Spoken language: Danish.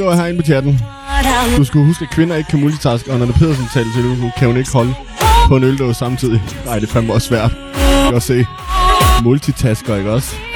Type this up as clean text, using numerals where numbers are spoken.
Det var herinde på chatten. Du skulle huske, at kvinder ikke kan multitaske, og når Pedersen taler til dig, kan hun ikke holde på en øldåse samtidig. Nej, det er fandme også svært. Jeg kan også se multitasker, ikke også?